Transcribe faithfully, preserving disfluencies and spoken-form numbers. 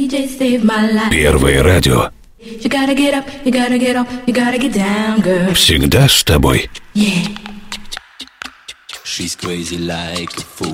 Первое радио. Всегда с тобой. She's crazy like a fool.